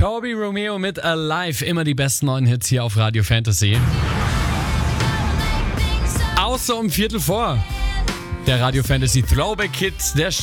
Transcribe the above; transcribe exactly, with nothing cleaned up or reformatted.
Toby Romeo mit Alive. Immer die besten neuen Hits hier auf Radio Fantasy. Außer um Viertel vor. Der Radio Fantasy Throwback Hit der